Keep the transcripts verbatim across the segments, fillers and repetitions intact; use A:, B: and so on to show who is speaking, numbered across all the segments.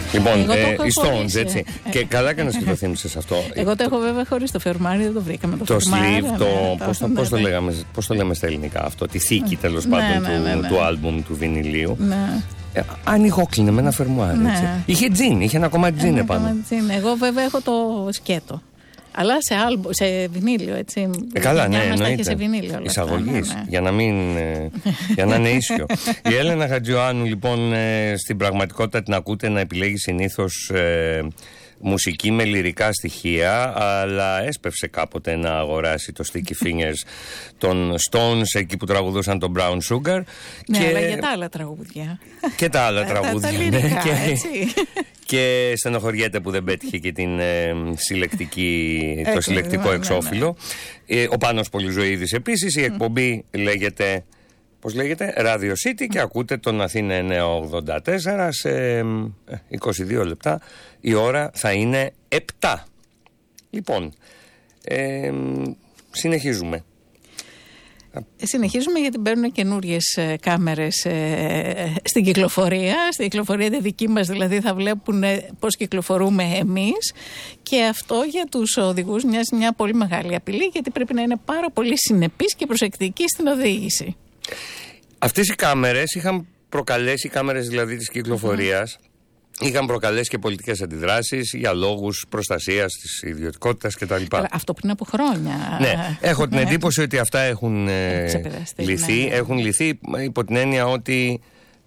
A: Λοιπόν, ε, οι Stones, έτσι. Ε, και καλά έκανες και το θύμισες αυτό.
B: Εγώ το έχω βέβαια χωρίς το φερμάρι, δεν το βρήκαμε. Το,
A: το
B: φερμάρι,
A: sleeve,
B: ναι,
A: το.
B: ναι,
A: Πώς το,
B: ναι,
A: πώς το,
B: ναι.
A: λέγαμε, πώς το λέμε στα ελληνικά αυτό, τη θήκη τέλος
B: Ναι,
A: πάντων
B: ναι, ναι,
A: του,
B: ναι.
A: του άλμπουμ του βινιλίου.
B: Ναι.
A: Ε, ανοιγόκλεινε με ένα φερμάρι.
B: Ναι.
A: Έτσι. Είχε τζιν, είχε ένα κομμάτι τζιν
B: Ένα
A: επάνω.
B: κομμάτι τζιν. Εγώ βέβαια έχω το σκέτο. Αλλά σε, άλμπο, σε βινίλιο, έτσι.
A: Ε, καλά, ναι,
B: εννοείται. Σε βινίλιο,
A: εισαγωγής,
B: ναι, ναι.
A: για να μην. ε, για να είναι ίσιο. Η Έλενα Χατζιωάννου, λοιπόν, ε, στην πραγματικότητα την ακούτε να επιλέγει συνήθως ε, μουσική με λυρικά στοιχεία, αλλά έσπευσε κάποτε να αγοράσει το Sticky Fingers των Stones εκεί που τραγουδούσαν τον Brown Sugar.
B: Ναι,
A: και...
B: αλλά για τα άλλα τραγούδια.
A: Και τα άλλα τραγούδια.
B: Τα, τα λυρικά,
A: ναι, και...
B: έτσι.
A: Και στενοχωριέται που δεν πέτυχε και την, ε, συλλεκτική, το
B: Έκο,
A: συλλεκτικό
B: ναι,
A: εξώφυλλο. Ναι, ναι. Ε, ο Πάνος Πολυζωίδης επίσης. Η εκπομπή mm. λέγεται, πώς λέγεται, Radio City mm. και ακούτε τον Αθήνα εννιακόσια ογδόντα τέσσερα σε είκοσι δύο λεπτά. Η ώρα θα είναι επτά. Λοιπόν, ε, συνεχίζουμε.
B: Συνεχίζουμε γιατί παίρνουν καινούριες κάμερες ε, στην κυκλοφορία. Στην κυκλοφορία τη δική μας δηλαδή θα βλέπουν πώς κυκλοφορούμε εμείς, και αυτό για τους οδηγούς μοιάζει μια πολύ μεγάλη απειλή, γιατί πρέπει να είναι πάρα πολύ συνεπείς και προσεκτικοί στην οδήγηση.
A: Αυτές οι κάμερες είχαν προκαλέσει, οι κάμερες δηλαδή της κυκλοφορίας, mm. είχαν προκαλέσει και πολιτικές αντιδράσεις για λόγους προστασίας της ιδιωτικότητας κτλ.
B: Αυτό πριν από χρόνια.
A: Ναι, έχω την εντύπωση ότι αυτά έχουν ε, λυθεί, ναι, ναι. έχουν λυθεί υπό την έννοια ότι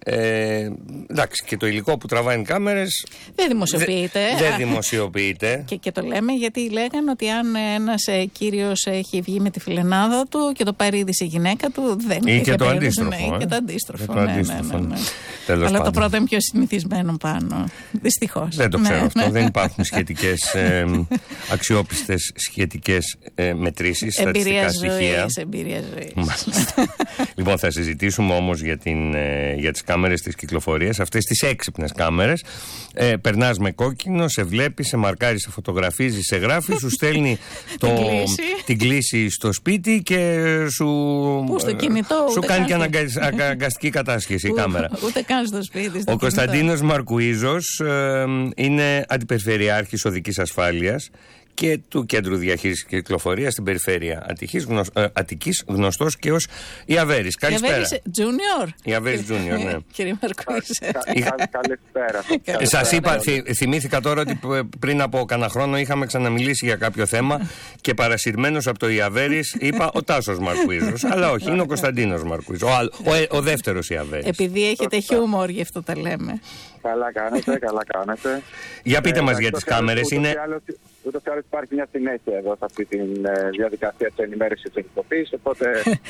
A: ε, εντάξει, και το υλικό που τραβάει οι κάμερες
B: δεν δημοσιοποιείται.
A: Δε, δεν δημοσιοποιείται.
B: Και, και το λέμε γιατί λέγανε ότι αν ένας ε, κύριος έχει βγει με τη φιλενάδα του και το πάρει ήδη σε γυναίκα του, δεν
A: ή και το
B: περίπου,
A: αντίστροφο.
B: Ναι,
A: ε.
B: και το αντίστροφο.
A: Και το
B: ναι,
A: αντίστροφο.
B: Ναι, ναι, ναι.
A: Τέλος
B: Αλλά
A: πάντων.
B: το πρώτο είναι πιο συνηθισμένο πάνω. Δυστυχώς.
A: Δεν το ξέρω
B: ναι,
A: αυτό.
B: ναι.
A: Δεν υπάρχουν σχετικές ε, αξιόπιστες σχετικές ε, μετρήσεις,
B: Εμπειρία
A: στατιστικά στοιχεία.
B: ζωής, εμπειρία ζωής.
A: Λοιπόν, θα συζητήσουμε όμως για, την, ε, για τις κάμερες της κυκλοφορίας, αυτές τις έξυπνες κάμερες. Ε, περνάς με κόκκινο, σε βλέπει, σε μαρκάρει, σε φωτογραφίζει, σε γράφει, σου στέλνει το,
B: την, κλίση.
A: την κλίση στο σπίτι και σου,
B: Πού, στο κινητό,
A: σου κάνει και αναγκαστική κατάσχεση η κάμερα.
B: Ούτε καν στο σπίτι. Στο
A: Ο Κωνσταντίνος Μαρκουίζος ε, είναι αντιπεριφερειάρχης οδικής ασφάλειας και του Κέντρου Διαχείρισης και Κυκλοφορίας στην περιφέρεια Αττικής, γνωσ, ε, Αττικής, γνωστός και ως Ιαβέρης. Καλησπέρα.
B: Ιαβέρης Junior.
A: Ιαβέρης Junior, ναι.
B: Κύριε Μαρκουίζε.
C: Καλησπέρα.
A: Σας είπα, θυ, θυμήθηκα τώρα ότι πριν από κανένα χρόνο είχαμε ξαναμιλήσει για κάποιο θέμα και παρασυρμένος από το Ιαβέρης είπα ο Τάσος Μαρκουίζος. Αλλά όχι, είναι ο Κωνσταντίνος Μαρκουίζος, ο, ο, ο δεύτερος Ιαβέρης.
B: Επειδή έχετε χιούμορ, γι' αυτό τα λέμε.
C: Καλά κάνετε, καλά κάνετε.
A: Για πείτε
C: ε,
A: μας για τις κάμερες. Είναι...
C: Ούτως ή άλλως υπάρχει μια συνέχεια εδώ σε αυτή τη ε, διαδικασία της ενημέρωσης της εκπομπής, οπότε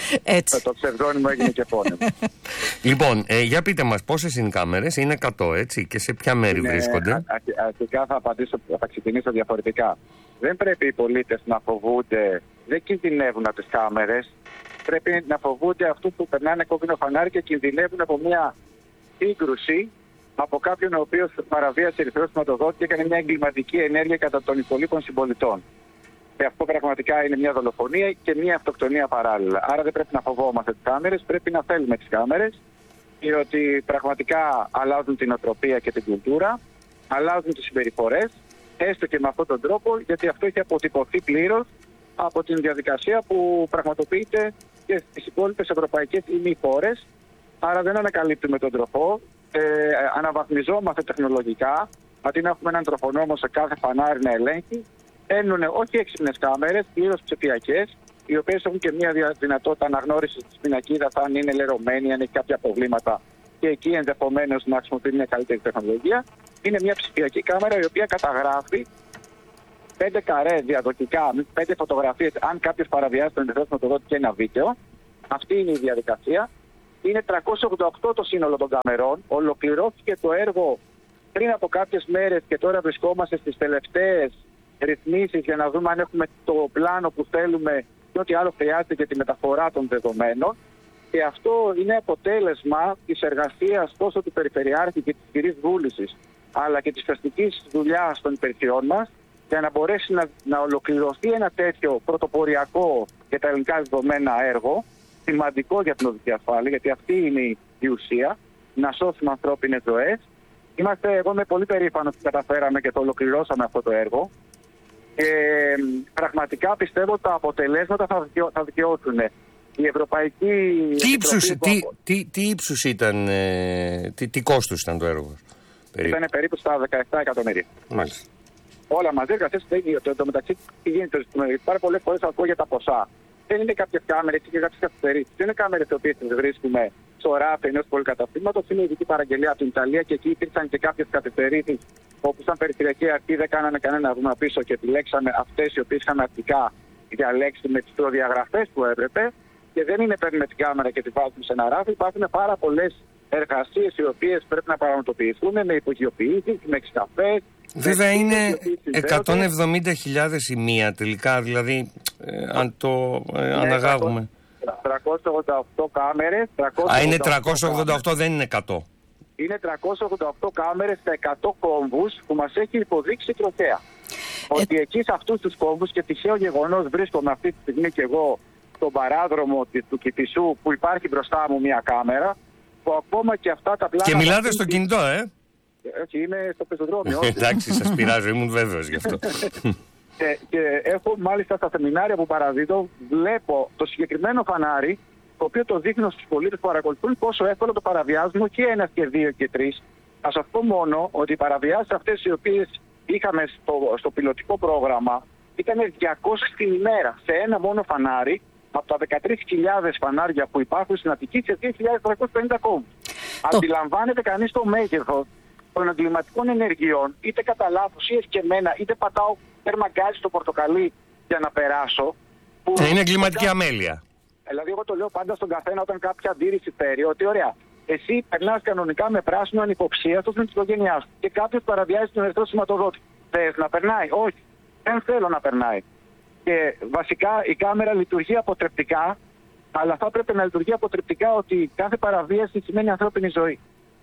C: το ψευδόνυμο έγινε και πόνεμο.
A: Λοιπόν, ε, για πείτε μας πόσες είναι οι κάμερες, είναι εκατό έτσι, και σε ποια μέρη
C: είναι,
A: βρίσκονται.
C: Αρχικά θα απαντήσω, θα ξεκινήσω διαφορετικά. Δεν πρέπει οι πολίτες να φοβούνται, δεν κινδυνεύουν από τις κάμερες, πρέπει να φοβούνται αυτούς που περνάνε κόκκινο φανάρι και κινδυνεύουν από μια σύγκρουση από κάποιον ο οποίος παραβίασε ερυθρό σηματοδότη και έκανε μια εγκληματική ενέργεια κατά των υπολείπων συμπολιτών. Και αυτό πραγματικά είναι μια δολοφονία και μια αυτοκτονία παράλληλα. Άρα δεν πρέπει να φοβόμαστε τις κάμερες, πρέπει να θέλουμε τις κάμερες, διότι πραγματικά αλλάζουν την οτροπία και την κουλτούρα, αλλάζουν τις συμπεριφορές, έστω και με αυτόν τον τρόπο, γιατί αυτό έχει αποτυπωθεί πλήρως από την διαδικασία που πραγματοποιείται και στις υπόλοιπες ευρωπαϊκές ή μη χώρες. Άρα δεν ανακαλύπτουμε τον τροφό. Ε, αναβαθμιζόμαστε τεχνολογικά, αντί να έχουμε έναν τροφονόμο σε κάθε φανάρι να ελέγχει, έννουνε όχι έξυπνες κάμερες, πλήρως ψηφιακές, οι οποίες έχουν και μια δυνατότητα αναγνώρισης της πινακίδας αν είναι λερωμένη, αν έχει κάποια προβλήματα, και εκεί ενδεχομένως να χρησιμοποιεί μια καλύτερη τεχνολογία. Είναι μια ψηφιακή κάμερα η οποία καταγράφει πέντε καρέ διαδοτικά, πέντε φωτογραφίες, αν κάποιος παραβιάζει τον ερυθρό σηματοδότη και ένα βίντεο. Αυτή είναι η διαδικασία. Είναι τριακόσια ογδόντα οκτώ το σύνολο των καμερών. Ολοκληρώθηκε το έργο πριν από κάποιες μέρες και τώρα βρισκόμαστε στις τελευταίες ρυθμίσεις για να δούμε αν έχουμε το πλάνο που θέλουμε και ό,τι άλλο χρειάζεται για τη μεταφορά των δεδομένων. Και αυτό είναι αποτέλεσμα της εργασίας τόσο του Περιφερειάρχη και της κυρίας βούλησης, αλλά και της φαστικής δουλειάς των υπηρεσιών μας, για να μπορέσει να, να ολοκληρωθεί ένα τέτοιο πρωτοποριακό για τα ελληνικά δεδομένα έργο, σημαντικό για την οδική ασφάλεια, γιατί αυτή είναι η ουσία, να σώσουμε ανθρώπινες ζωές, Είμαστε, εγώ είμαι πολύ περήφανος που καταφέραμε και το ολοκληρώσαμε αυτό το έργο. Και πραγματικά πιστεύω ότι τα αποτελέσματα θα, δικαιώ, θα δικαιώσουν. Η Ευρωπαϊκή...
A: Τι ύψους, τι, τι, τι ύψους ήταν, ε, τι, τι κόστος ήταν το έργο?
C: Περίπου. Ήταν περίπου στα δεκαεπτά εκατομμύρια.
A: Μάλιστα.
C: Όλα μαζί, εργασίες το ίδιο. Το, το μεταξύ τι γίνεται, πάρα πολλές φορές ακούω για τα ποσά. Δεν είναι κάποιες κάμερες ή κάποιες καθυστερήσεις. Δεν είναι κάμερες οι οποίες τις βρίσκουμε στο ράφι ενός πολυκαταστήματος. Είναι ειδική παραγγελία από την Ιταλία και εκεί υπήρξαν και κάποιες καθυστερήσεις όπου σαν περιφερειακή αρχή δεν κάνανε κανένα βήμα πίσω και επιλέξαμε αυτές οι οποίες είχαμε αρχικά διαλέξει με τις προδιαγραφές που έπρεπε. Και δεν είναι παίρνουμε την κάμερα και τη βάζουμε σε ένα ράφι. Υπάρχουν πάρα πολλές εργασίες οι οποίες πρέπει να πραγματοποιηθούν με υπογειοποιήσεις, με εξκαφές.
A: Βέβαια είναι εκατόν εβδομήντα χιλιάδες η μία τελικά, δηλαδή ε, αν το ε, αναγάγουμε.
C: τριακόσιες ογδόντα οκτώ κάμερες.
A: Α, είναι τριακόσιες ογδόντα οκτώ, δεν είναι εκατό.
C: Είναι τριακόσιες ογδόντα οκτώ κάμερες στα εκατό κόμβους που μας έχει υποδείξει η τροχέα. Ε... Ότι εκεί σε αυτούς τους κόμβους, και τυχαίο γεγονός βρίσκομαι αυτή τη στιγμή και εγώ στον παράδρομο του Κηφισού που υπάρχει μπροστά μου μια κάμερα, που ακόμα και αυτά τα πλάνα...
A: Και μιλάτε στο κινητό, ε?
C: Όχι, είμαι στο πεζοδρόμιο.
A: Εντάξει, σας πειράζω, ήμουν βέβαιος γι' αυτό.
C: και, και έχω μάλιστα στα σεμινάρια που παραδίδω, βλέπω το συγκεκριμένο φανάρι, το οποίο το δείχνω στους πολίτες που παρακολουθούν πόσο εύκολο το παραβιάζουμε και ένα και δύο και τρεις. Θα σας πω μόνο ότι οι παραβιάσεις αυτές οι οποίες είχαμε στο, στο πιλωτικό πρόγραμμα ήταν διακόσιες την ημέρα σε ένα μόνο φανάρι, από τα δεκατρείς χιλιάδες φανάρια που υπάρχουν στην Αττική σε δύο χιλιάδες τριακόσιες πενήντα κόμβους. Το... Αντιλαμβάνεται κανείς το μέγεθος των εγκληματικών ενεργειών, είτε κατά λάθος ή εσκεμμένα, είτε πατάω τέρμα γκάζι στο πορτοκαλί για να περάσω. Που...
A: Είναι εγκληματική αμέλεια.
C: Δηλαδή, εγώ το λέω πάντα στον καθένα όταν κάποια αντίρρηση φέρει, ότι ωραία, εσύ περνάς κανονικά με πράσινο ανυποψίαστος με την οικογένειά σου και κάποιος παραβιάζει τον ερυθρό σηματοδότη. Θες να περνάει? Όχι. Δεν θέλω να περνάει. Και βασικά η κάμερα λειτουργεί αποτρεπτικά, αλλά θα πρέπει να λειτουργεί αποτρεπτικά ότι κάθε παραβίαση σημαίνει ανθρώπινη ζωή.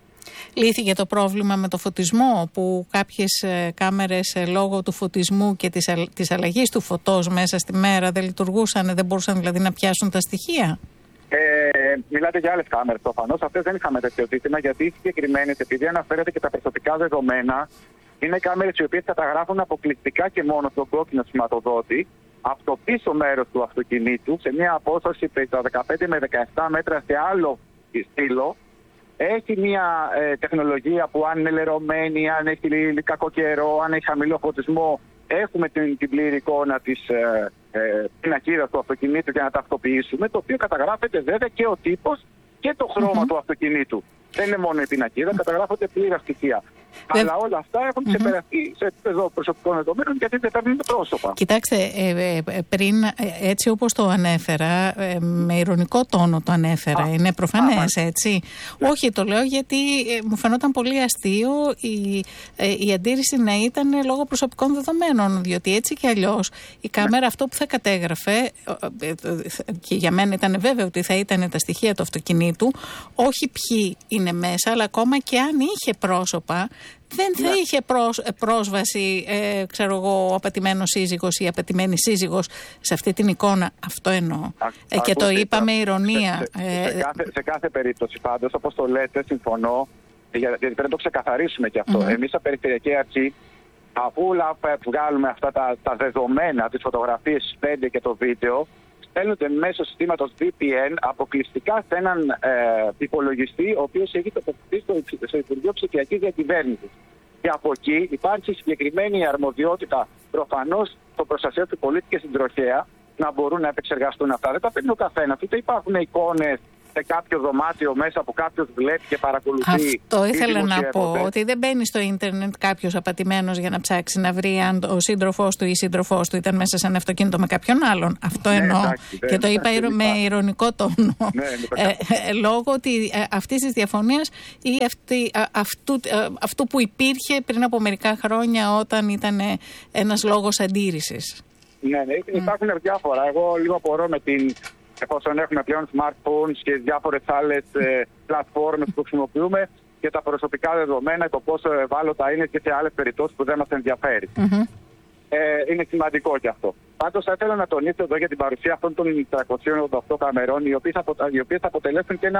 B: Λύθηκε το πρόβλημα με το φωτισμό, που κάποιες κάμερες λόγω του φωτισμού και της, α, της αλλαγής του φωτός μέσα στη μέρα δεν λειτουργούσαν, δεν μπορούσαν δηλαδή να πιάσουν τα στοιχεία?
C: Ε, μιλάτε για άλλες κάμερες προφανώς. Αυτές δεν είχαμε τέτοιο ζήτημα, γιατί οι συγκεκριμένες, επειδή αναφέρεται και τα προσωπικά δεδομένα, είναι κάμερες οι οποίες καταγράφουν αποκλειστικά και μόνο τον κόκκινο σηματοδότη από το πίσω μέρος του αυτοκινήτου σε μια απόσταση τα δεκαπέντε με δεκαεπτά μέτρα σε άλλο στήλο. Έχει μια ε, τεχνολογία που αν είναι λερωμένη, αν έχει κακό καιρό, αν έχει χαμηλό φωτισμό, έχουμε την, την πλήρη εικόνα της ε, ε, πινακίδας του αυτοκινήτου για να ταυτοποιήσουμε, το οποίο καταγράφεται βέβαια και ο τύπος και το χρώμα mm-hmm. του αυτοκινήτου. Δεν είναι μόνο η πινακίδα, καταγράφονται πλήρα στοιχεία. Δε... Αλλά όλα αυτά έχουν mm-hmm. ξεπεραστεί σε επίπεδο προσωπικών δεδομένων, γιατί δεν παίρνουν πρόσωπα.
B: Κοιτάξτε, ε, ε, πριν έτσι όπως το ανέφερα, ε, με ηρωνικό τόνο το ανέφερα, Α, είναι προφανές α, έτσι. Yeah. Όχι, το λέω γιατί ε, μου φαινόταν πολύ αστείο η, ε, η αντίρρηση να ήταν λόγω προσωπικών δεδομένων, διότι έτσι κι αλλιώς η κάμερα yeah. αυτό που θα κατέγραφε, ε, ε, και για μένα ήταν βέβαιο ότι θα ήταν τα στοιχεία του αυτοκινήτου, όχι ποιοι είναι μέσα, αλλά ακόμα και αν είχε πρόσωπα, δεν θα ναι. είχε πρός, πρόσβαση, ε, ξέρω εγώ, ο απατημένος σύζυγος ή η απατημένη σύζυγος σε αυτή την εικόνα. Αυτό εννοώ. Α, ε, και το είπα με ηρωνία.
C: Σε, σε, ε, σε, κάθε, σε κάθε περίπτωση πάντως, όπως το λέτε, συμφωνώ, γιατί πρέπει να το ξεκαθαρίσουμε και αυτό. Mm-hmm. Εμείς, σαν Περιφερειακή Αρχή, αφού βγάλουμε αυτά τα, τα δεδομένα, τις φωτογραφίες πέντε και το βίντεο, στέλνονται μέσω συστήματος βι πι εν αποκλειστικά σε έναν ε, υπολογιστή, ο οποίος έχει τοποθετηθεί στο, στο Υπουργείο Ψηφιακής Διακυβέρνησης. Και από εκεί υπάρχει συγκεκριμένη αρμοδιότητα προφανώς στο προστασία του πολίτη και στην τροχέα να μπορούν να επεξεργαστούν αυτά. Δεν τα παίρνει ο καθένας. Είτε υπάρχουν εικόνες σε κάποιο δωμάτιο μέσα που κάποιος βλέπει και παρακολουθεί.
B: Αυτό ήθελα να πω, ότι δεν μπαίνει στο ίντερνετ κάποιος απατημένος για να ψάξει να βρει αν ο σύντροφός του ή η σύντροφός του ήταν μέσα σε ένα αυτοκίνητο με κάποιον άλλον. Αυτό ναι, εννοώ. Εντάξει, και το είπα εντάξει, με υπάρχει. ηρωνικό τόνο. Ναι, ε, ε, λόγω ότι ε, αυτής της διαφωνίας ή αυτή, α, αυτού, α, αυτού που υπήρχε πριν από μερικά χρόνια όταν ήταν ε, ένας λόγος αντίρρησης.
C: Ναι, ναι, υπάρχουν mm. διάφορα. Εγώ λίγο απορώ με την. Εφόσον έχουμε πλέον smartphones και διάφορες άλλες ε, πλατφόρμες που χρησιμοποιούμε και τα προσωπικά δεδομένα, το πόσο ευάλωτα είναι και σε άλλες περιπτώσεις που δεν μας ενδιαφέρει. Mm-hmm. Ε, είναι σημαντικό και αυτό. Πάντως θα ήθελα να τονίσω εδώ για την παρουσία αυτών των τριακοσίων ογδόντα οκτώ καμερών, οι οποίες, απο, οι οποίες θα αποτελέσουν και ένα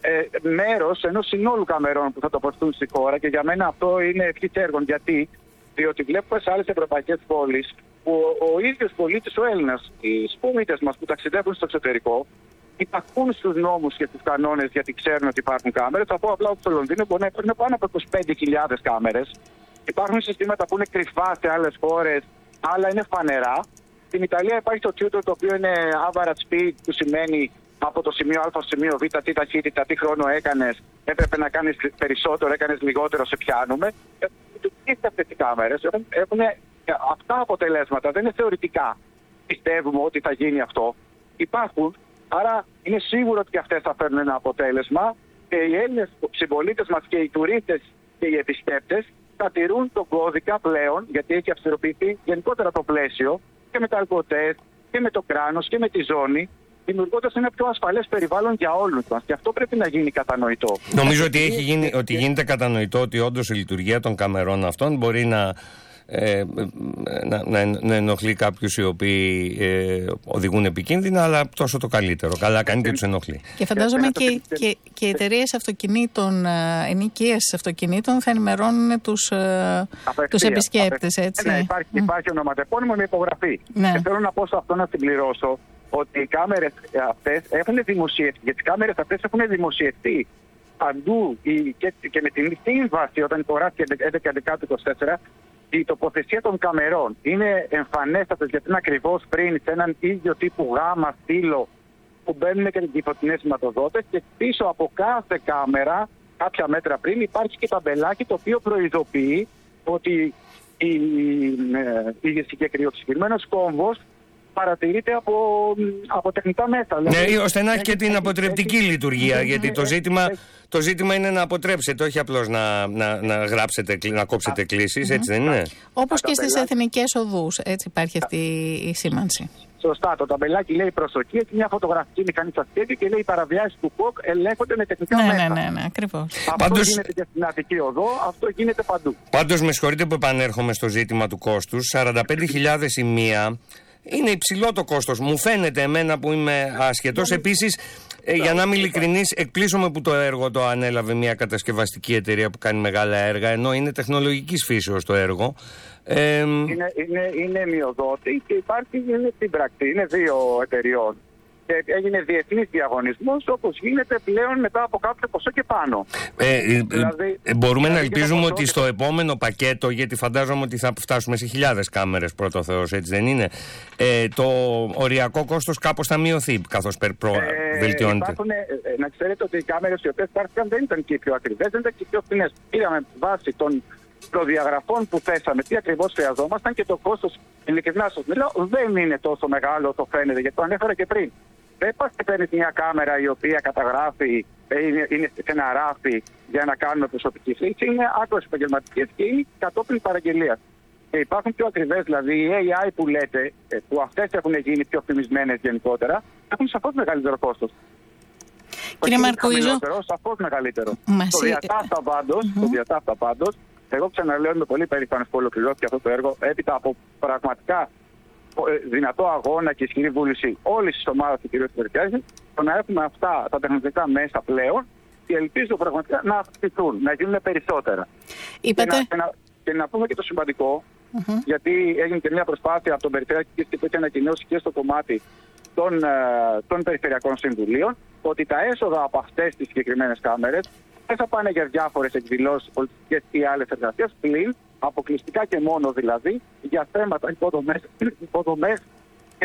C: ε, μέρος ενός συνόλου καμερών που θα τοποθετούν στη χώρα και για μένα αυτό είναι ευχής έργων. Γιατί? Διότι βλέπουμε σε άλλες ευρωπαϊκές πόλεις που ο, ο ίδιος πολίτης, ο Έλληνας, οι σπούμητες μας που ταξιδεύουν στο εξωτερικό, υπακούν στους νόμους και στους κανόνες γιατί ξέρουν ότι υπάρχουν κάμερες. Θα πω απλά ότι στο Λονδίνο μπορεί να υπάρχουν πάνω από είκοσι πέντε χιλιάδες κάμερες. Υπάρχουν συστήματα που είναι κρυφά σε άλλες χώρες, άλλα είναι φανερά. Στην Ιταλία υπάρχει το tutor, το οποίο είναι average speed, που σημαίνει από το σημείο Α στο σημείο Β, τι ταχύτητα, τι χρόνο έκανες, έπρεπε να κάνεις περισσότερο, έκανες λιγότερο, σε πιάνουμε. Και αυτές οι κάμερες έχουν, έχουν αυτά αποτελέσματα, δεν είναι θεωρητικά. Πιστεύουμε ότι θα γίνει αυτό. Υπάρχουν, άρα είναι σίγουρο ότι και αυτές θα φέρουν ένα αποτέλεσμα και οι Έλληνες συμπολίτες μας και οι τουρίστες και οι επισκέπτες θα τηρούν τον κώδικα πλέον, γιατί έχει αυστηροποιηθεί γενικότερα το πλαίσιο και με τα αλκοτέστ και με το κράνος και με τη ζώνη, δημιουργώντας ένα πιο ασφαλές περιβάλλον για όλους μας. Και αυτό πρέπει να γίνει κατανοητό.
A: Νομίζω ότι, έχει γίνει, ότι γίνεται κατανοητό ότι όντως η λειτουργία των καμερών αυτών μπορεί να, ε, να, να, να ενοχλεί κάποιους οι οποίοι ε, οδηγούν επικίνδυνα, αλλά τόσο το καλύτερο. Καλά κάνει και τους ενοχλεί.
B: Και φαντάζομαι και, και, και οι εταιρείες αυτοκινήτων, ενοικίασης αυτοκινήτων θα ενημερώνουν τους, τους επισκέπτες, έτσι.
C: Ναι, υπάρχει, mm. υπάρχει ονοματεπώνυμο με υπογραφή.
B: Ναι.
C: Και θέλω να πω σε αυτό να συμπληρώσω ότι οι κάμερες αυτές έχουν δημοσιευτεί, γιατί οι κάμερες αυτές έχουν δημοσιευτεί παντού και, και με την σύμβαση όταν υπογράφηκε έντεκα δεκάτου είκοσι τέσσερα, η τοποθεσία των καμερών είναι εμφανέστατες, γιατί είναι ακριβώς πριν σε έναν ίδιο τύπου γάμα στήλο που μπαίνουν και οι φωτεινές σηματοδότες, και πίσω από κάθε κάμερα, κάποια μέτρα πριν, υπάρχει και ταμπελάκι το οποίο προειδοποιεί ότι η, η, η, ο συγκεκριμένος κόμβος παρατηρείται από, από τεχνητά μέσα.
A: Ναι, ώστε να έχει και την αποτρεπτική λειτουργία, γιατί το ζήτημα, το ζήτημα είναι να αποτρέψετε, όχι απλώς να, να, να γράψετε, να κόψετε κλήσεις, έτσι δεν είναι?
B: Όπως και στις εθνικές οδούς, έτσι υπάρχει αυτή η σήμανση.
C: Σωστά, το ταμπελάκι λέει προσοχή, έχει μια φωτογραφική μηχανή στα σχέδια και λέει οι παραβιάσεις του ΚΟΚ ελέγχονται με τεχνικά
B: ναι,
C: μέσα.
B: Ναι, ναι, ναι, ακριβώς.
C: Αυτό
A: Πάντως,
C: γίνεται και στην Αττική Οδό, αυτό γίνεται παντού.
A: Πάντως με συγχωρείτε που επανέρχομαι στο ζήτημα του κόστους, σαράντα πέντε χιλιάδες η μία. Είναι υψηλό το κόστος. Μου φαίνεται εμένα που είμαι άσχετος. Επίσης, ε, για να είμαι ειλικρινής, εκπλήσωμαι που το έργο το ανέλαβε μια κατασκευαστική εταιρεία που κάνει μεγάλα έργα, ενώ είναι τεχνολογικής φύσεως το έργο. Ε,
C: είναι, είναι, είναι μειοδότη και υπάρχει είναι στην πράξη. Είναι δύο εταιριών. Και έγινε διεθνής διαγωνισμός, όπως γίνεται πλέον μετά από κάποιο ποσό και πάνω.
A: Ε, ε,
C: δηλαδή,
A: ε, μπορούμε
C: δηλαδή
A: να ελπίζουμε ότι
C: και...
A: στο επόμενο πακέτο, γιατί φαντάζομαι ότι θα φτάσουμε σε χιλιάδες κάμερες πρώτο Θεός, έτσι δεν είναι, ε, το οριακό κόστος κάπως θα μειωθεί καθώς προ... ε, βελτιώνεται.
C: Υπάρχουν, ε, να ξέρετε ότι οι κάμερες οι οποίες υπάρχουν δεν ήταν και οι πιο ακριβές, δεν ήταν και οι πιο φθηνές. Πήραμε βάση των προδιαγραφών που θέσαμε, τι ακριβώς χρειαζόμασταν, και το κόστος, ειλικρινά σας μιλάω, δεν είναι τόσο μεγάλο όσο φαίνεται, γιατί το ανέφερα και πριν. Δεν πας και παίρνεις μια κάμερα η οποία καταγράφει, είναι, είναι σε ένα ράφι για να κάνουμε προσωπική χρήση. Είναι άκρως επαγγελματικές και είναι κατόπιν παραγγελίας. Και υπάρχουν πιο ακριβές, δηλαδή οι έι άι που λέτε, που αυτές έχουν γίνει πιο φημισμένες γενικότερα, έχουν σαφώς μεγαλύτερο κόστος.
B: Κύριε Μαρκουίζο,
C: σαφώς μεγαλύτερο.
B: Μας...
C: Το διατάφτα πάντως, mm-hmm. το διατάφτα πάντως, εγώ ξαναλέω, είμαι πολύ περήφανος που ολοκληρώθηκε αυτό το έργο, έπειτα από πραγματικά δυνατό αγώνα και ισχυρή βούληση όλης της ομάδας του κ. Τερτιάδη, το να έχουμε αυτά τα τεχνολογικά μέσα πλέον, και ελπίζω πραγματικά να αυξηθούν, να γίνουν περισσότερα.
B: Είπατε...
C: Και, να, και, να, και να πούμε και το σημαντικό, mm-hmm. γιατί έγινε και μια προσπάθεια από τον Περιφερειακό και έχει ανακοινώσει και στο κομμάτι των, των Περιφερειακών Συμβουλίων, ότι τα έσοδα από αυτές τις συγκεκριμένες κάμερες δεν θα πάνε για διάφορες εκδηλώσεις πολιτικές ή άλλες εργασίες, πλην αποκλειστικά και μόνο δηλαδή για θέματα υποδομές, υποδομές και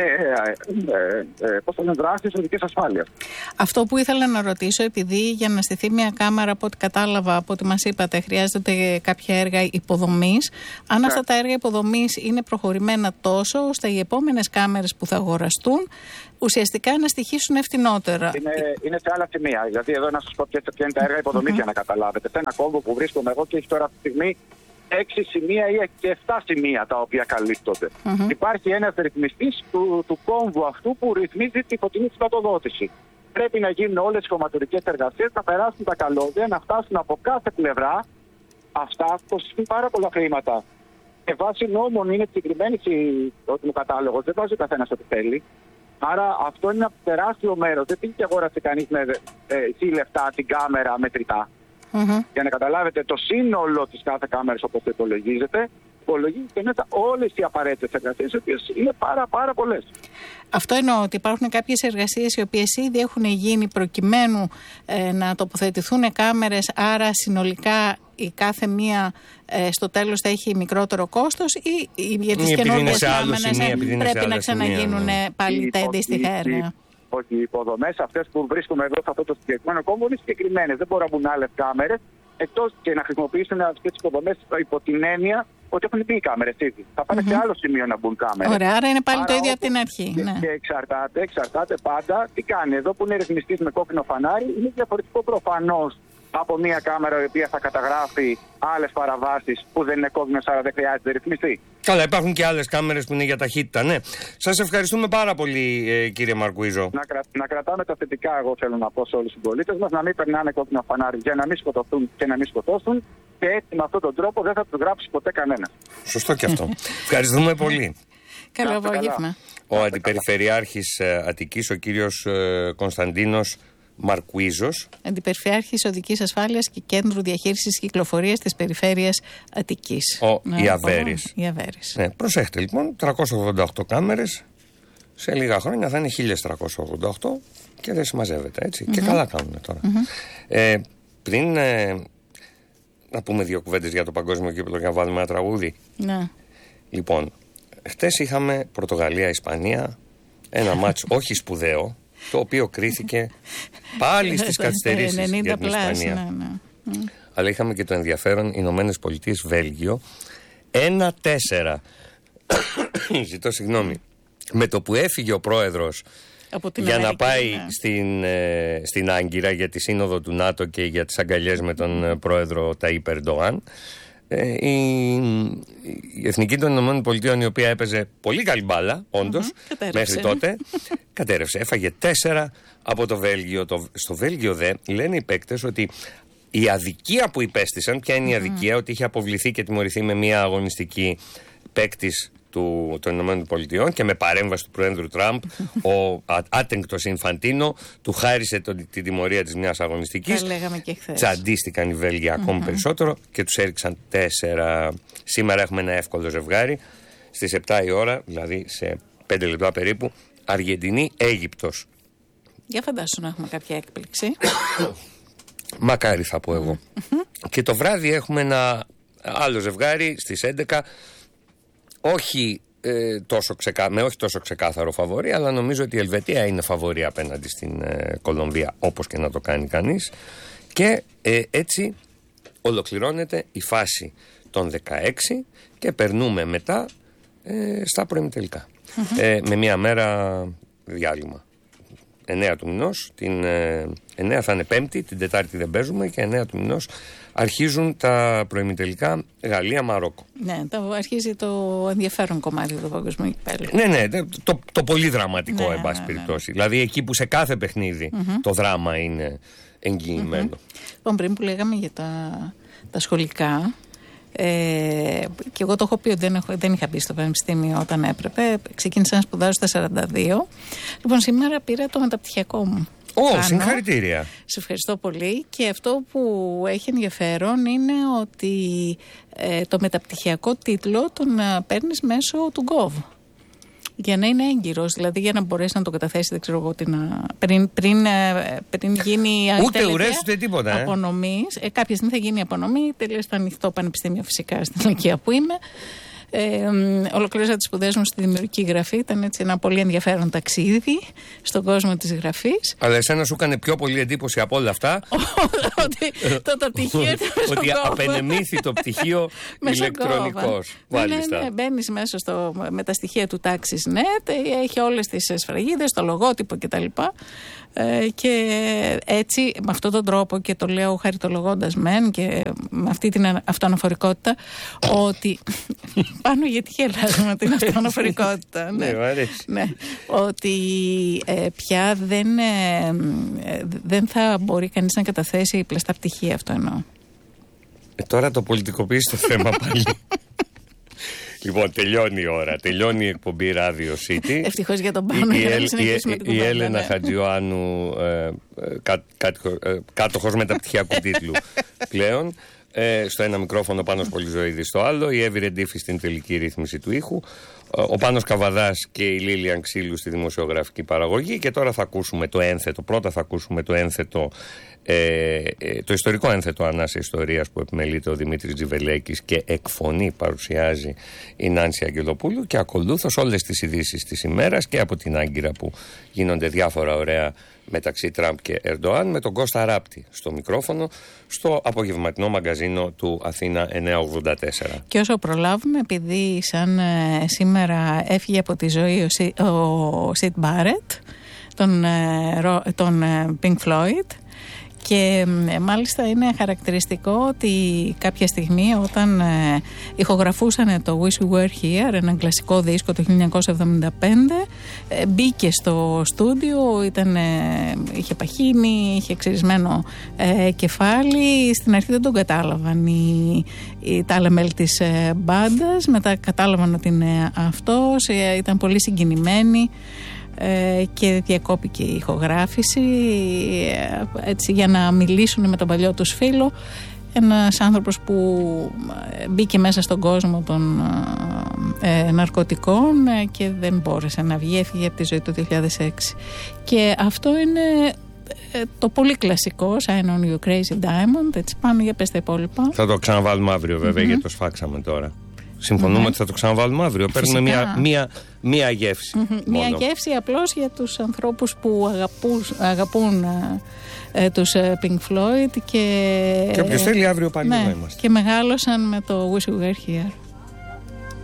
C: ε, ε, ε, δράσεις οδικής ασφάλειας.
B: Αυτό που ήθελα να ρωτήσω, επειδή για να στηθεί μια κάμερα, από ό,τι κατάλαβα, από ό,τι μας είπατε, χρειάζεται κάποια έργα υποδομής. Αν ναι. αυτά τα έργα υποδομής είναι προχωρημένα τόσο, ώστε οι επόμενες κάμερες που θα αγοραστούν ουσιαστικά να στοιχήσουν ευθυνότερα.
C: Είναι, είναι σε άλλα σημεία. Δηλαδή, εδώ να σας πω ποια είναι τα έργα υποδομής mm-hmm. για να καταλάβετε. Σε ένα κόμβο που βρίσκομαι εγώ και έχει τώρα αυτή τη στιγμή έξι σημεία ή και εφτά σημεία τα οποία καλύπτονται. Mm-hmm. Υπάρχει ένας ρυθμιστής του, του κόμβου αυτού που ρυθμίζει τη φωτεινή σηματοδότηση. Πρέπει να γίνουν όλες οι χωματουρικές εργασίες, να περάσουν τα καλώδια, να φτάσουν από κάθε πλευρά. Αυτά κοστίζουν πάρα πολλά χρήματα. Και βάσει νόμων είναι συγκεκριμένη ο κατάλογος, δεν βάζει ο καθένας ό,τι θέλει. Άρα αυτό είναι ένα τεράστιο μέρος. Δεν πήγε και αγόρασε κανείς με ε, λεφτά την κάμερα μετρητά. Mm-hmm. Για να καταλάβετε το σύνολο της κάθε κάμερας όπως το υπολογίζεται, υπολογίζεται μέσα όλες οι απαραίτητες εργασίες, οι οποίες είναι πάρα πάρα πολλές.
B: Αυτό εννοώ ότι υπάρχουν κάποιες εργασίες οι οποίες ήδη έχουν γίνει προκειμένου ε, να τοποθετηθούν κάμερες, άρα συνολικά η κάθε μία ε, στο τέλος θα έχει μικρότερο κόστος, ή, ή για τις καινούργιες κάμερες πρέπει να ξαναγίνουν ναι. πάλι τα αντίστοιχα έργα.
C: Όχι, οι υποδομές αυτές που βρίσκουμε εδώ σε αυτό το συγκεκριμένο κόμβο είναι συγκεκριμένες. Δεν μπορούν να μπουν άλλες κάμερες, εκτός και να χρησιμοποιήσουν αυτές τις υποδομές υπό την έννοια ότι έχουν μπει οι κάμερες ήδη. Θα πάνε mm-hmm. σε άλλο σημείο να μπουν κάμερες.
B: Ωραία, άρα είναι πάλι
C: άρα,
B: το ίδιο από την αρχή.
C: Και,
B: ναι.
C: και εξαρτάται, εξαρτάται πάντα τι κάνει. Εδώ που είναι ρυθμιστής με κόκκινο φανάρι, είναι διαφορετικό προφανώς από μια κάμερα η οποία θα καταγράφει άλλες παραβάσεις που δεν είναι κόκκινος, άρα δεν χρειάζεται ρυθμιστή.
A: Καλά, υπάρχουν και άλλες κάμερες που είναι για ταχύτητα, ναι. Σας ευχαριστούμε πάρα πολύ, ε, κύριε Μαρκουίζο.
C: Να, κρα, να κρατάμε τα θετικά, εγώ θέλω να πω σε όλους τους συμπολίτες μας, να μην περνάνε κόκκινο φανάρι για να μην σκοτωθούν και να μην σκοτώσουν, και έτσι με αυτόν τον τρόπο δεν θα τους γράψει ποτέ κανένας.
A: Σωστό και αυτό. Ευχαριστούμε πολύ.
B: Καλό απόγευμα.
A: Ο Αντιπεριφερειάρχης Αττικής, ο κύριος ε, Κωνσταντίνος Μαρκουίζος,
B: Αντιπεριφερειάρχης Οδικής Ασφάλειας και Κέντρου Διαχείρισης Κυκλοφορίας της Περιφέρειας Αττικής.
A: Ο ναι, Ιαβέρης.
B: Ιαβέρης.
A: Ναι, προσέχετε λοιπόν, τριακόσιες ογδόντα οκτώ κάμερες, σε λίγα χρόνια θα είναι χίλια τριακόσιες ογδόντα οκτώ και δεν συμμαζεύεται, έτσι. Mm-hmm. Και καλά κάνουν τώρα. Mm-hmm. Ε, πριν ε, να πούμε δύο κουβέντες για το παγκόσμιο κύπελλο για να βάλουμε ένα τραγούδι.
B: Ναι.
A: Λοιπόν, χτες είχαμε Πορτογαλία-Ισπανία, ένα μάτς όχι σπουδαίο, το οποίο κρίθηκε πάλι στις καθυστερήσεις για την Ισπανία. Ναι, ναι. Αλλά είχαμε και το ενδιαφέρον Ηνωμένες Πολιτείες Βέλγιο ένα τέσσερα. Ζητώ συγγνώμη. Με το που έφυγε ο πρόεδρος για Αμερική, να πάει ναι. στην, ε, στην Άγκυρα για τη σύνοδο του ΝΑΤΟ και για τις αγκαλιές με τον πρόεδρο Ταΐπ Ερντογάν, Ε, η, η Εθνική των Ηνωμένων Πολιτείων, η οποία έπαιζε πολύ καλή μπάλα, όντως, mm-hmm, μέχρι τότε, κατέρευσε. Έφαγε τέσσερα από το Βέλγιο. Το, στο Βέλγιο δε λένε οι παίκτες ότι η αδικία που υπέστησαν, ποια είναι η αδικία, mm-hmm. ότι είχε αποβληθεί και τιμωρηθεί με μια αγωνιστική παίκτης του, των Ηνωμένων Πολιτειών και με παρέμβαση του Προέδρου Τραμπ, ο άτεγκτος Ινφαντίνο του χάρισε το, την τιμωρία της μιας αγωνιστικής.
B: Τα λέγαμε και χθες.
A: Τσαντίστηκαν οι Βέλγοι ακόμη mm-hmm. περισσότερο και τους έριξαν τέσσερα. Σήμερα έχουμε ένα εύκολο ζευγάρι. Στις επτά η ώρα, δηλαδή σε πέντε λεπτά περίπου, Αργεντινή-Αίγυπτος.
B: Για φαντάσου να έχουμε κάποια έκπληξη.
A: Μακάρι θα πω εγώ. Mm-hmm. Και το βράδυ έχουμε ένα άλλο ζευγάρι στις έντεκα. Όχι, ε, τόσο ξεκά... με όχι τόσο ξεκάθαρο φαβορί, αλλά νομίζω ότι η Ελβετία είναι φαβορί απέναντι στην ε, Κολομβία, όπως και να το κάνει κανείς. Και ε, έτσι ολοκληρώνεται η φάση των δεκαέξι και περνούμε μετά ε, στα προημιτελικά. Mm-hmm. Ε, με μία μέρα διάλειμμα. εννέα του μηνός, την ε, εννέα θα είναι Πέμπτη, την Τετάρτη δεν παίζουμε και εννέα του μηνός αρχίζουν τα προημιτελικά Γαλλία-Μαρόκο.
B: Ναι, το, αρχίζει το ενδιαφέρον κομμάτι του παγκοσμίου κυπέλλου.
A: Ναι, ναι, το, το πολύ δραματικό,
B: ναι,
A: εν πάση
B: ναι,
A: περιπτώσει.
B: Ναι.
A: Δηλαδή εκεί που σε κάθε παιχνίδι mm-hmm. το δράμα είναι εγγυημένο.
B: Mm-hmm. Λοιπόν, πριν που λέγαμε για τα, τα σχολικά, ε, και εγώ το έχω πει ότι δεν, έχω, δεν είχα μπει στο πανεπιστήμιο όταν έπρεπε. Ξεκίνησα να σπουδάζω στα σαράντα δύο. Λοιπόν, σήμερα πήρα το μεταπτυχιακό μου.
A: Ω, oh, συγχαρητήρια.
B: Σε ευχαριστώ πολύ. Και αυτό που έχει ενδιαφέρον είναι ότι ε, το μεταπτυχιακό τίτλο τον ε, παίρνεις μέσω του Gov. Για να είναι έγκυρος, δηλαδή για να μπορέσει να το καταθέσει, δεν ξέρω εγώ τι να. Πριν, πριν, ε, πριν γίνει
A: ούτε ουρές ούτε τίποτα.
B: Απονομής. Ε, κάποια στιγμή θα γίνει απονομή. Τελείως στο ανοιχτό πανεπιστήμιο, φυσικά, στην ηλικία που είμαι. Ε, ολοκλήρωσα τις σπουδές μου στη δημιουργική γραφή. Ήταν έτσι ένα πολύ ενδιαφέρον ταξίδι στον κόσμο της γραφής.
A: Αλλά εσένα σου έκανε πιο πολύ εντύπωση από όλα αυτά
B: ότι το, το πτυχίο ήταν
A: ότι απενεμήθη το πτυχίο ηλεκτρονικός.
B: Ναι, ναι, ναι, μπαίνεις μέσα στο, με τα στοιχεία του TaxisNet, έχει όλες τις σφραγίδες, το λογότυπο κτλ. Ε, και έτσι με αυτόν τον τρόπο, και το λέω χαριτολογώντας μεν και με αυτή την αυτοαναφορικότητα, ότι πάνω γιατί γελάζουμε την αυτοαναφορικότητα, ναι, ναι, ότι ε, πια δεν, ε, δεν θα μπορεί κανείς να καταθέσει πλαστά πτυχία, αυτό εννοώ.
A: Ε, τώρα το πολιτικοποιείς το θέμα πάλι. Λοιπόν, τελειώνει η ώρα. Τελειώνει η εκπομπή Radio City.
B: Ευτυχώς για τον Πάνο.
A: Η,
B: για να
A: η,
B: συνεχίσουμε
A: η,
B: την
A: η
B: κουβέντα,
A: Έλενα
B: ναι.
A: Χατζιωάννου, ε, κά, κάτοχος, ε, κάτοχος μεταπτυχιακού τίτλου πλέον. Ε, στο ένα μικρόφωνο, Πάνος Πολυζωίδης στο άλλο. Η Εύη Ρεντήφη στην τελική ρύθμιση του ήχου. Ο Πάνος Καβαδάς και η Λίλιαν Ξύλου στη δημοσιογραφική παραγωγή. Και τώρα θα ακούσουμε το ένθετο. Πρώτα θα ακούσουμε το ένθετο, ε, ε, το ιστορικό ένθετο Ανάσα Ιστορίας που επιμελείται ο Δημήτρης Τζιβελέκης και εκφωνεί, παρουσιάζει η Νάνση Αγγελοπούλου. Και ακολούθως όλες τις ειδήσεις της ημέρας και από την Άγκυρα που γίνονται διάφορα ωραία μεταξύ Τραμπ και Ερντοάν, με τον Κώστα Ράπτη στο μικρόφωνο, στο απογευματινό μαγκαζίνο του Αθήνα εννιακόσια ογδόντα τέσσερα.
B: Και όσο προλάβουμε, επειδή σαν ε, σήμερα έφυγε από τη ζωή ο, Σι, ο Σιτ Μπάρετ, τον, ε, τον ε, Pink Floyd, και ε, μάλιστα είναι χαρακτηριστικό ότι κάποια στιγμή όταν ε, ηχογραφούσαν το Wish We Were Here, ένα κλασικό δίσκο το χίλια εννιακόσια εβδομήντα πέντε, ε, μπήκε στο στούντιο, ήταν, ε, είχε παχύνει, είχε ξυρισμένο ε, κεφάλι. Στην αρχή δεν τον κατάλαβαν οι, οι, τα άλλα μέλη της ε, μπάντας, μετά κατάλαβαν ότι είναι αυτός, ε, ήταν πολύ συγκινημένοι. Ε, και διακόπηκε η ηχογράφηση, ε, έτσι, για να μιλήσουν με τον παλιό τους φίλο, ένας άνθρωπος που μπήκε μέσα στον κόσμο των ε, ναρκωτικών ε, και δεν μπόρεσε να βγει, έφυγε από τη ζωή το δύο χιλιάδες έξι. Και αυτό είναι ε, το πολύ κλασικό Shine On You Crazy Diamond. Έτσι, πάμε, για πες τα υπόλοιπα. Θα
A: το ξαναβάλουμε αύριο βέβαια, mm-hmm. γιατί το σφάξαμε τώρα. Συμφωνούμε mm-hmm. ότι θα το ξαναβάλουμε αύριο. Παίρνουμε μία, μία, μία γεύση. Mm-hmm.
B: Μία γεύση απλώς για τους ανθρώπους που αγαπούν, αγαπούν ε, τους ε, Pink Floyd και,
A: και όποιος θέλει αύριο πάλι
B: ναι,
A: να είμαστε.
B: Και μεγάλωσαν με το Wish We Were Here.